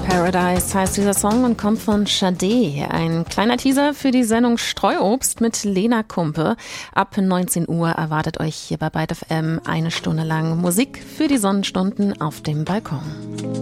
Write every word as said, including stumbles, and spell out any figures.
Paradise heißt dieser Song und kommt von Sade. Ein kleiner Teaser für die Sendung Streuobst mit Lena Kumpe. Ab neunzehn Uhr erwartet euch hier bei Byte F M eine Stunde lang Musik für die Sonnenstunden auf dem Balkon.